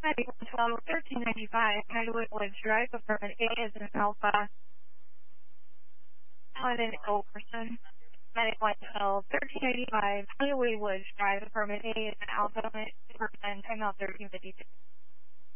Medic 112, 1395, Highwood Woods Drive, apartment A is an Alpha. On an ill person. Medic 112, 1395, Highway Woods Drive, apartment A is an Alpha person, timeout 1352.